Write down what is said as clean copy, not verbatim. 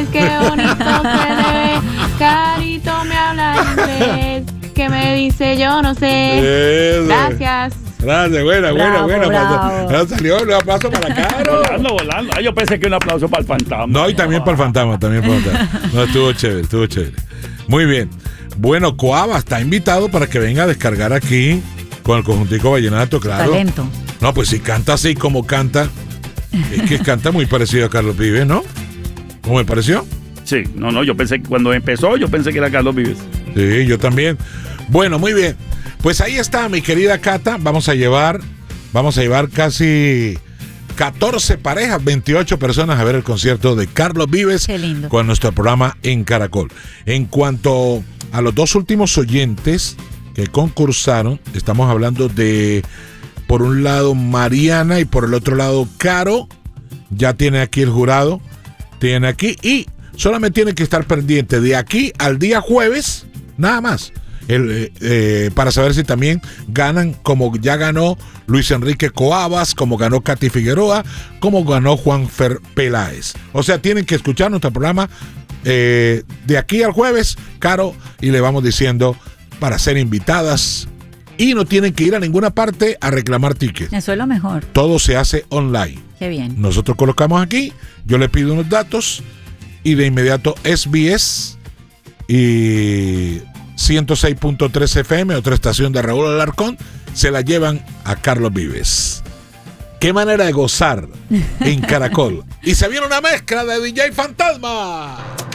qué bonito se le ve. Carito me habla inglés. ¿Qué me dice? Yo no sé. Eso. Gracias. Gracias, buena. Bravo. Salió un aplauso para Caro. Volando. Ay, yo pensé que un aplauso para el fantasma. No, y también para el fantasma, No, estuvo chévere. Muy bien. Bueno, Coaba está invitado para que venga a descargar aquí con el conjuntico vallenato, claro. Talento. No, pues si canta así como canta, es que canta muy parecido a Carlos Vives, ¿no? ¿Cómo me pareció? Sí, no, yo pensé que cuando empezó, yo pensé que era Carlos Vives. Sí, yo también. Bueno, muy bien. Pues ahí está, mi querida Cata. Vamos a llevar casi 14 parejas, 28 personas a ver el concierto de Carlos Vives. Qué lindo. Con nuestro programa en Caracol. En cuanto a los dos últimos oyentes que concursaron, estamos hablando de, por un lado, Mariana y por el otro lado, Caro. Ya tiene aquí el jurado. Tiene aquí y solamente tiene que estar pendiente de aquí al día jueves, nada más. Para saber si también ganan, como ya ganó Luis Enrique Coabas, como ganó Katy Figueroa, como ganó Juanfer Peláez. O sea, tienen que escuchar nuestro programa de aquí al jueves, Caro, y le vamos diciendo para ser invitadas. Y no tienen que ir a ninguna parte a reclamar tickets. Eso es lo mejor. Todo se hace online. Qué bien. Nosotros colocamos aquí, yo le pido unos datos y de inmediato SBS y 106.3 FM, otra estación de Raúl Alarcón, se la llevan a Carlos Vives. Qué manera de gozar en Caracol. Y se viene una mezcla de DJ Fantasma.